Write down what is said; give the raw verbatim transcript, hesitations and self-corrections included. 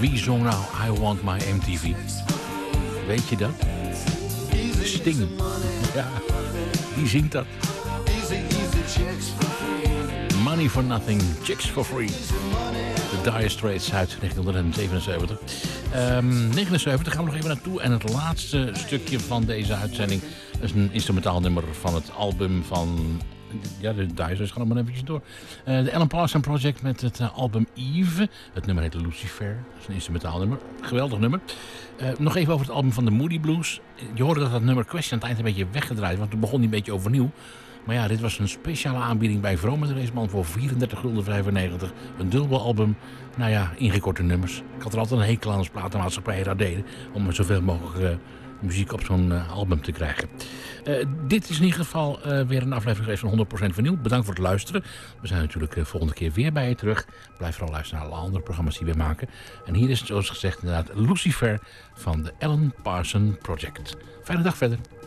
Wie zong nou I Want My M T V? Weet je dat? Sting. Ja, die zingt dat. Money for Nothing, Chicks for Free. De Dire Straits uit negentien zevenenzeventig. Um, negenenzeventig gaan we nog even naartoe. En het laatste stukje van deze uitzending is een instrumentaal nummer van het album van... Ja, de Dire Straits gaan nog maar eventjes door. Uh, de Alan Parsons Project met het uh, album Eve. Het nummer heet Lucifer. Dat is een instrumentaal nummer. Geweldig nummer. Uh, nog even over het album van de Moody Blues. Je hoorde dat dat nummer Question aan het eind een beetje weggedraaid. Want toen begon hij een beetje overnieuw. Maar ja, dit was een speciale aanbieding bij Vrome de Raceman voor vierendertig gulden vijfennegentig. Een dubbel album. Nou ja, ingekorte nummers. Ik had er altijd een hekel aan als platenmaatschappij dat deden. Om zoveel mogelijk uh, muziek op zo'n uh, album te krijgen. Uh, dit is in ieder geval uh, weer een aflevering geweest van honderd procent vinyl. Bedankt voor het luisteren. We zijn natuurlijk de uh, volgende keer weer bij je terug. Blijf vooral luisteren naar alle andere programma's die we maken. En hier is zoals gezegd inderdaad Lucifer van de Alan Parsons Project. Fijne dag verder.